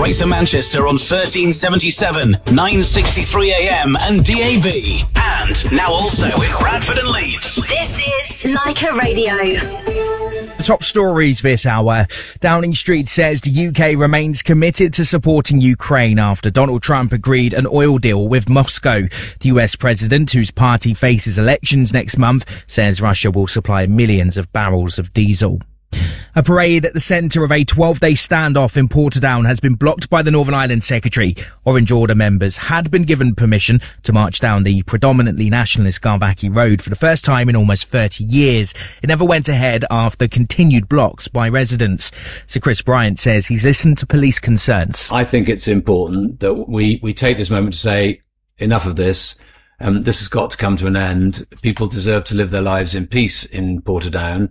Greater Manchester on 1377, 963 AM and DAB. And now also in Bradford and Leeds. This is Leica Radio. The top stories this hour. Downing Street says the UK remains committed to supporting Ukraine after Donald Trump agreed an oil deal with Moscow. The US president, whose party faces elections next month, says Russia will supply millions of barrels of diesel. A parade at the centre of a 12-day standoff in Portadown has been blocked by the Northern Ireland Secretary. Orange Order members had been given permission to march down the predominantly nationalist Garvackie Road for the first time in almost 30 years. It never went ahead after continued blocks by residents. Sir Chris Bryant says he's listened to police concerns. I think it's important that we take this moment to say, enough of this. This has got to come to an end. People deserve to live their lives in peace in Portadown,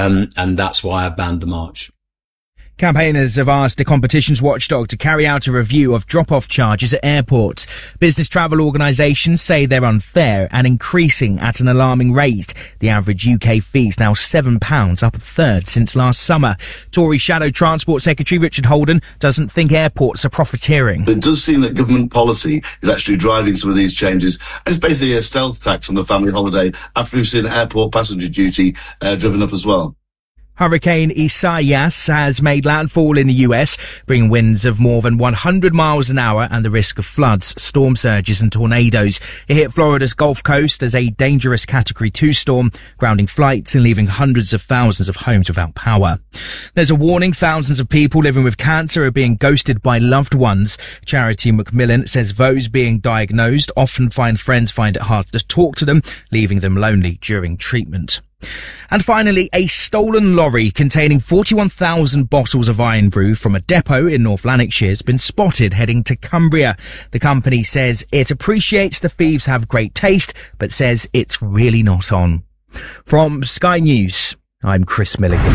and that's why I banned the march. Campaigners have asked the competitions watchdog to carry out a review of drop-off charges at airports. Business travel organisations say they're unfair and increasing at an alarming rate. The average UK fee is now £7, up a third since last summer. Tory Shadow Transport Secretary Richard Holden doesn't think airports are profiteering. It does seem that government policy is actually driving some of these changes. It's basically a stealth tax on the family holiday after we've seen airport passenger duty driven up as well. Hurricane Isaias has made landfall in the US, bringing winds of more than 100 miles an hour and the risk of floods, storm surges and tornadoes. It hit Florida's Gulf Coast as a dangerous Category 2 storm, grounding flights and leaving hundreds of thousands of homes without power. There's a warning: thousands of people living with cancer are being ghosted by loved ones. Charity Macmillan says those being diagnosed often find friends find it hard to talk to them, leaving them lonely during treatment. And finally, a stolen lorry containing 41,000 bottles of Irn-Bru from a depot in North Lanarkshire has been spotted heading to Cumbria. The company says it appreciates the thieves have great taste, but says it's really not on. From Sky News, I'm Chris Milligan.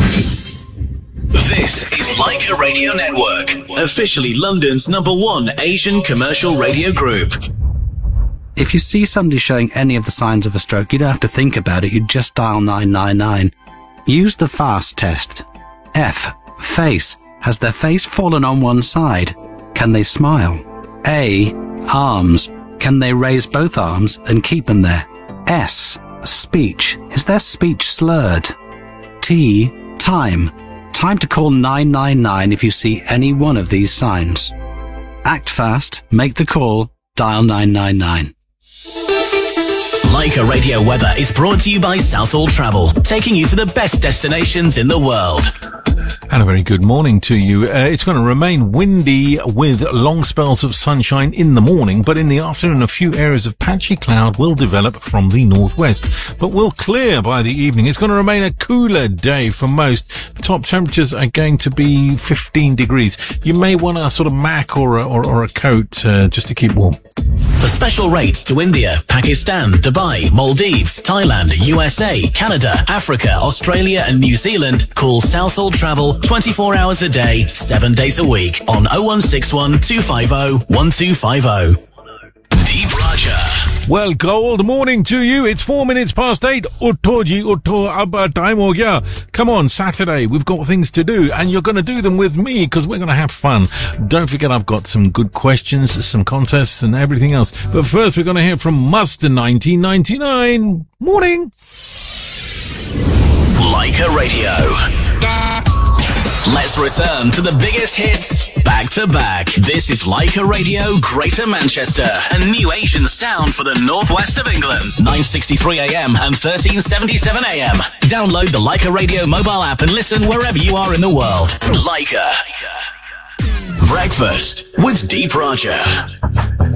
This is Leica Radio Network, officially London's #1 Asian commercial radio group. If you see somebody showing any of the signs of a stroke, you don't have to think about it, you just dial 999. Use the FAST test. F. Face. Has their face fallen on one side? Can they smile? A. Arms. Can they raise both arms and keep them there? S. Speech. Is their speech slurred? T. Time. Time to call 999 if you see any one of these signs. Act fast, make the call, dial 999. Leica Radio Weather is brought to you by Southall Travel, taking you to the best destinations in the world. And a very good morning to you. It's going to remain windy with long spells of sunshine in the morning, but in the afternoon a few areas of patchy cloud will develop from the northwest, but will clear by the evening. It's going to remain a cooler day for most. Top temperatures are going to be 15 degrees. You may want a sort of mac or a coat just to keep warm. For special rates to India, Pakistan, Dubai, Maldives, Thailand, USA, Canada, Africa, Australia and New Zealand, call Southall Travel 24 hours a day, 7 days a week on 0161 250 1250. Deep Raja. Well, gold morning to you. It's 4 minutes past 8. Utto ji, utto, ab time ho gaya. Come on, Saturday. We've got things to do, and you're going to do them with me because we're going to have fun. Don't forget, I've got some good questions, some contests, and everything else. But first, we're going to hear from Muster 1999. Morning. Leica Radio. Let's return to the biggest hits back to back. This is Leica Radio, Greater Manchester, a new Asian sound for the northwest of England. 963 AM and 1377 AM. Download the Leica Radio mobile app and listen wherever you are in the world. Leica. Breakfast with Deep Raja.